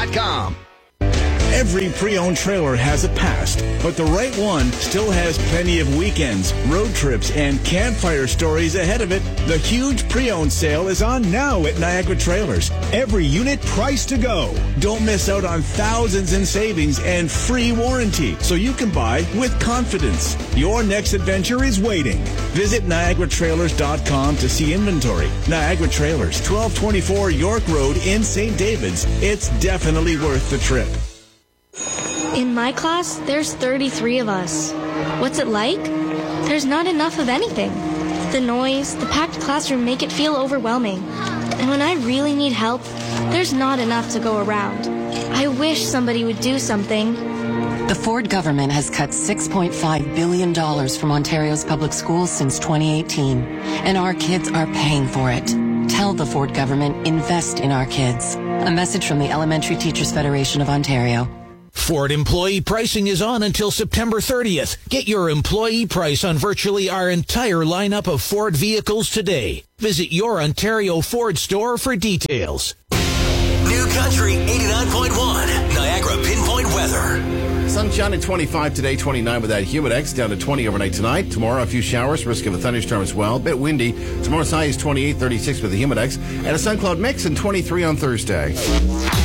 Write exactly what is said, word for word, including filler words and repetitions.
dot com. Every pre-owned trailer has a past, but the right one still has plenty of weekends, road trips, and campfire stories ahead of it. The huge pre-owned sale is on now at Niagara Trailers. Every unit priced to go. Don't miss out on thousands in savings and free warranty, so you can buy with confidence. Your next adventure is waiting. Visit Niagara Trailers dot com to see inventory. Niagara Trailers, twelve twenty-four York Road in Saint David's. It's definitely worth the trip. In my class, there's thirty-three of us. What's it like? There's not enough of anything. The noise, the packed classroom make it feel overwhelming. And when I really need help, there's not enough to go around. I wish somebody would do something. The Ford government has cut six point five billion dollars from Ontario's public schools since twenty eighteen, and our kids are paying for it. Tell the Ford government, invest in our kids. A message from the Elementary Teachers Federation of Ontario. Ford employee pricing is on until September thirtieth. Get your employee price on virtually our entire lineup of Ford vehicles today. Visit your Ontario Ford store for details. New Country eighty-nine point one, Niagara Pinpoint Weather. Sunshine at twenty-five today, twenty-nine with that Humidex, down to twenty overnight tonight. Tomorrow, a few showers, risk of a thunderstorm as well. Bit windy. Tomorrow's high is twenty-eight, thirty-six with the Humidex. And a sun cloud mix and twenty-three on Thursday.